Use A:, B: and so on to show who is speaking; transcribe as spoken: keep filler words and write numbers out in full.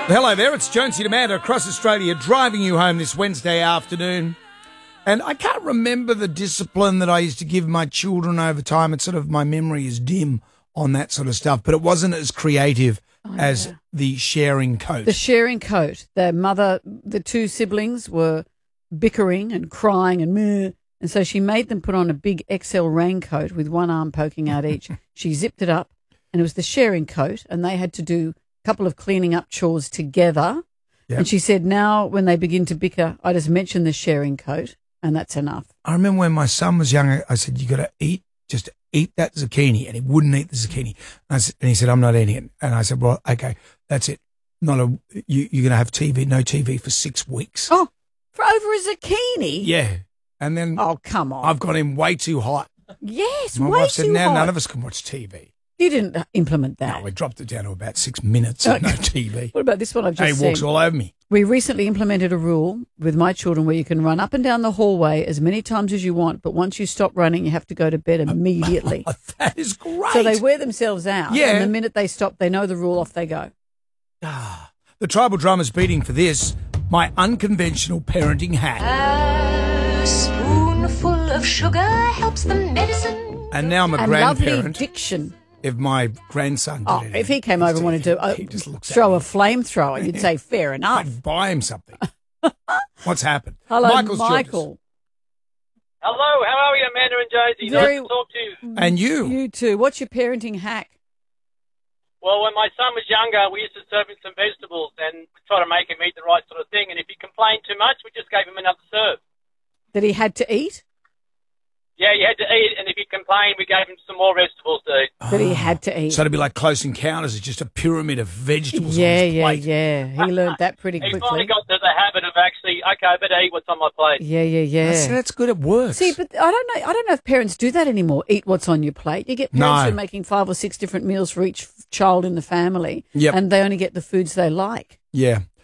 A: Hello there, it's Jonesy Amanda across Australia driving you home this Wednesday afternoon. And I can't remember the discipline that I used to give my children over time. It's sort of, my memory is dim on that sort of stuff, but it wasn't as creative oh, as yeah. the sharing coat.
B: The sharing coat. Their mother, the two siblings were bickering and crying and meh, and so she made them put on a big X L raincoat with one arm poking out each. She zipped it up, and it was the sharing coat, and they had to do couple of cleaning up chores together. Yep. And she said, now when they begin to bicker, I just mention the sharing coat and that's enough.
A: I remember when my son was younger, I said, you got to eat, just eat that zucchini. And he wouldn't eat the zucchini. And, I said, and he said, I'm not eating it. And I said, well, okay, that's it. Not a, you, you're going to have T V, no T V for six weeks.
B: Oh, for over a zucchini?
A: Yeah. And then.
B: Oh, come on.
A: I've got him way too hot.
B: Yes,
A: my
B: way
A: wife said,
B: too
A: now
B: hot.
A: none of us can watch T V.
B: You didn't implement that.
A: No, we dropped it down to about six minutes and no T V.
B: What about this one I've just
A: seen? He walks all over me.
B: We recently implemented a rule with my children where you can run up and down the hallway as many times as you want, but once you stop running, you have to go to bed immediately.
A: Oh, that is great.
B: So they wear themselves out,
A: yeah.
B: and the minute they stop, they know the rule, off they go.
A: Ah, the tribal drummer's beating for this, my unconventional parenting hack.
C: A spoonful of sugar helps the medicine.
A: And now I'm a
B: and
A: grandparent.
B: Lovely diction.
A: If my grandson did
B: oh,
A: it,
B: if he came over and wanted to uh, throw a flamethrower, you'd say, fair enough.
A: I'd buy him something. What's happened?
B: Hello,
A: Michael's
B: Michael.
D: Hello, how are you, Amanda and Josie?
B: Very,
D: nice to talk to you.
A: And you.
B: You too. What's your parenting hack?
D: Well, when my son was younger, we used to serve him some vegetables and try to make him eat the right sort of thing. And if he complained too much, we just gave him another serve.
B: That he had to eat?
D: Yeah, you had to eat, and if he complained, we gave him some more vegetables to eat.
B: That he had to eat.
A: So it'd be like Close Encounters, it's just a pyramid of vegetables
B: yeah,
A: on his
B: yeah,
A: plate.
B: Yeah, yeah. He learned that pretty
D: he
B: quickly.
D: He finally got to the habit of actually, okay, I better eat what's on my plate.
B: Yeah, yeah, yeah.
A: That's, that's good, it works.
B: See, but I don't know I don't know if parents do that anymore, eat what's on your plate. You get parents
A: No.
B: who are making five or six different meals for each child in the family,
A: Yep.
B: and they only get the foods they like.
A: Yeah.